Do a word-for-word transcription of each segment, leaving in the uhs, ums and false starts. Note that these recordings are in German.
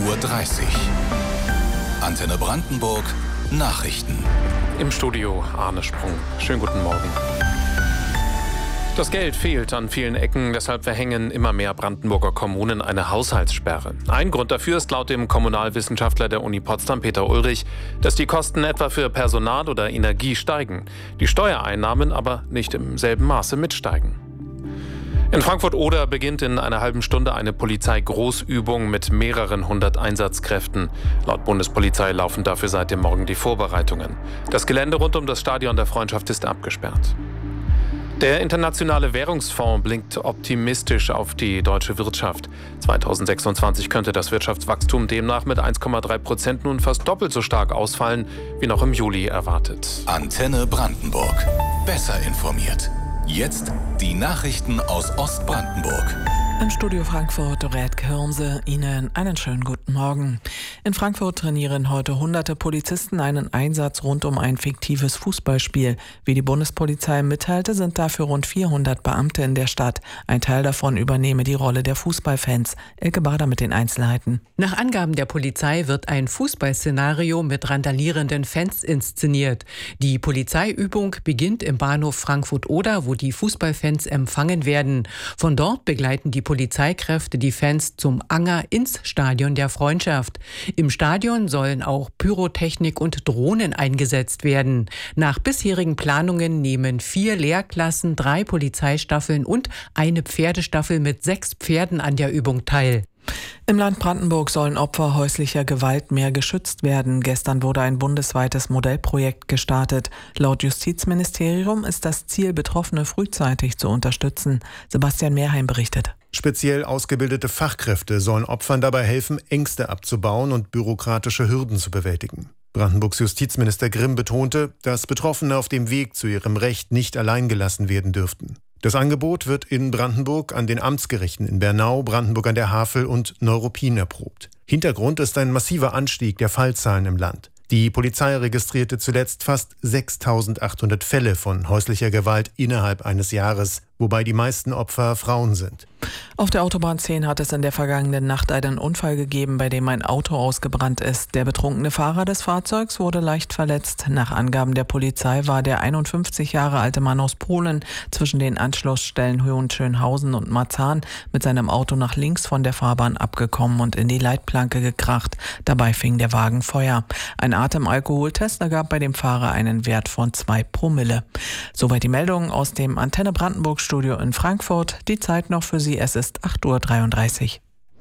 Uhr dreißig. Antenne Brandenburg Nachrichten. Im Studio Arne Sprung. Schönen guten Morgen. Das Geld fehlt an vielen Ecken, deshalb verhängen immer mehr Brandenburger Kommunen eine Haushaltssperre. Ein Grund dafür ist laut dem Kommunalwissenschaftler der Uni Potsdam, Peter Ulrich, dass die Kosten etwa für Personal oder Energie steigen, die Steuereinnahmen aber nicht im selben Maße mitsteigen. In Frankfurt-Oder beginnt in einer halben Stunde eine Polizeigroßübung mit mehreren hundert Einsatzkräften. Laut Bundespolizei laufen dafür seit dem Morgen die Vorbereitungen. Das Gelände rund um das Stadion der Freundschaft ist abgesperrt. Der Internationale Währungsfonds blickt optimistisch auf die deutsche Wirtschaft. zweitausendsechsundzwanzig könnte das Wirtschaftswachstum demnach mit eins Komma drei Prozent nun fast doppelt so stark ausfallen, wie noch im Juli erwartet. Antenne Brandenburg. Besser informiert. Jetzt die Nachrichten aus Ostbrandenburg. Im Studio Frankfurt, Dorette Kirnse, Ihnen einen schönen guten Morgen. In Frankfurt trainieren heute hunderte Polizisten einen Einsatz rund um ein fiktives Fußballspiel. Wie die Bundespolizei mitteilte, sind dafür rund vierhundert Beamte in der Stadt. Ein Teil davon übernehme die Rolle der Fußballfans. Elke Bader mit den Einzelheiten. Nach Angaben der Polizei wird ein Fußballszenario mit randalierenden Fans inszeniert. Die Polizeiübung beginnt im Bahnhof Frankfurt-Oder, wo die Fußballfans empfangen werden. Von dort begleiten die Polizeikräfte die Fans zum Anger ins Stadion der Freundschaft. Im Stadion sollen auch Pyrotechnik und Drohnen eingesetzt werden. Nach bisherigen Planungen nehmen vier Lehrklassen, drei Polizeistaffeln und eine Pferdestaffel mit sechs Pferden an der Übung teil. Im Land Brandenburg sollen Opfer häuslicher Gewalt mehr geschützt werden. Gestern wurde ein bundesweites Modellprojekt gestartet. Laut Justizministerium ist das Ziel, Betroffene frühzeitig zu unterstützen. Sebastian Mehrheim berichtet. Speziell ausgebildete Fachkräfte sollen Opfern dabei helfen, Ängste abzubauen und bürokratische Hürden zu bewältigen. Brandenburgs Justizminister Grimm betonte, dass Betroffene auf dem Weg zu ihrem Recht nicht allein gelassen werden dürften. Das Angebot wird in Brandenburg an den Amtsgerichten in Bernau, Brandenburg an der Havel und Neuruppin erprobt. Hintergrund ist ein massiver Anstieg der Fallzahlen im Land. Die Polizei registrierte zuletzt fast sechstausendachthundert Fälle von häuslicher Gewalt innerhalb eines Jahres, wobei die meisten Opfer Frauen sind. Auf der Autobahn zehn hat es in der vergangenen Nacht einen Unfall gegeben, bei dem ein Auto ausgebrannt ist. Der betrunkene Fahrer des Fahrzeugs wurde leicht verletzt. Nach Angaben der Polizei war der einundfünfzig Jahre alte Mann aus Polen zwischen den Anschlussstellen Hohenschönhausen und Marzahn mit seinem Auto nach links von der Fahrbahn abgekommen und in die Leitplanke gekracht. Dabei fing der Wagen Feuer. Ein Atemalkoholtest ergab bei dem Fahrer einen Wert von zwei Promille. Soweit die Meldung aus dem Antenne Brandenburg Studio in Frankfurt. Die Zeit noch für Sie, es ist acht Uhr dreiunddreißig.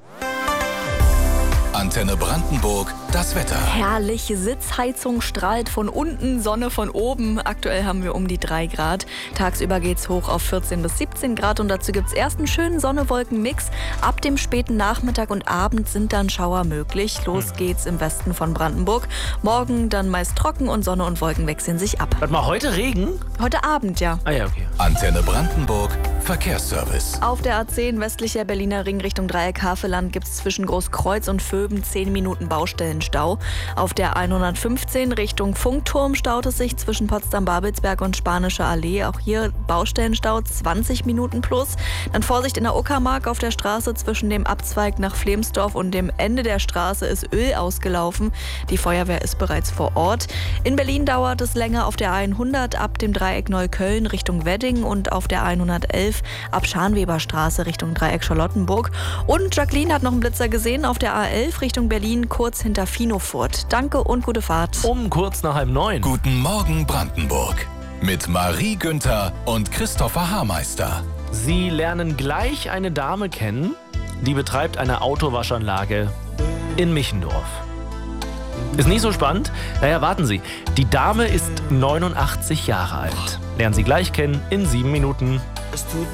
Antenne Brandenburg, das Wetter. Herrlich, Sitzheizung strahlt von unten, Sonne von oben. Aktuell haben wir um die drei Grad. Tagsüber geht's hoch auf vierzehn bis siebzehn Grad und dazu gibt's erst einen schönen Sonne-Wolken-Mix. Ab dem späten Nachmittag und Abend sind dann Schauer möglich. Los geht's im Westen von Brandenburg. Morgen dann meist trocken und Sonne und Wolken wechseln sich ab. Warte mal, heute Regen? Heute Abend, ja. Ah ja, okay. Antenne Brandenburg, Verkehrsservice. Auf der A zehn westlicher Berliner Ring Richtung Dreieck-Havelland gibt's zwischen Großkreuz und Vöben zehn Minuten Baustellenstau. Auf der hundertfünfzehn Richtung Funkturm staut es sich zwischen Potsdam-Babelsberg und Spanische Allee. Auch hier Baustellenstau zwanzig Minuten plus. Dann Vorsicht in der Uckermark auf der Straße zwischen dem Abzweig nach Flemsdorf und dem Ende der Straße ist Öl ausgelaufen. Die Feuerwehr ist bereits vor Ort. In Berlin dauert es länger auf der hundert ab dem Dreieck Neukölln Richtung Wedding und auf der hundertelf ab Scharnweberstraße Richtung Dreieck Charlottenburg. Und Jacqueline hat noch einen Blitzer gesehen auf der A elf Richtung Berlin, kurz hinter Finofurt. Danke und gute Fahrt. Um kurz nach halb neun. Guten Morgen Brandenburg. Mit Marie Günther und Christopher Haarmeister. Sie lernen gleich eine Dame kennen, die betreibt eine Autowaschanlage in Michendorf. Ist nicht so spannend? Naja, warten Sie. Die Dame ist neunundachtzig Jahre alt. Lernen Sie gleich kennen in sieben Minuten.